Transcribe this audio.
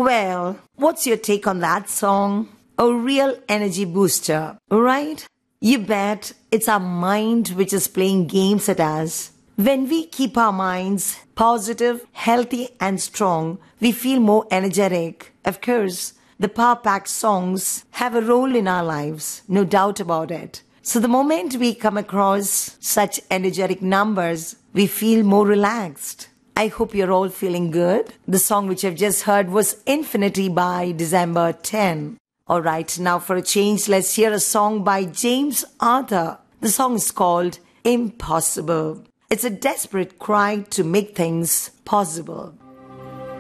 Well, what's your take on that song? A real energy booster, right? You bet it's our mind which is playing games at us. When we keep our minds positive, healthy, and strong, we feel more energetic. Of course, the power packed songs have a role in our lives, no doubt about it. So the moment we come across such energetic numbers, we feel more relaxed. I hope you're all feeling good. The song which I've just heard was Infinity by December 10. Alright, now for a change, let's hear a song by James Arthur. The song is called Impossible. It's a desperate cry to make things possible.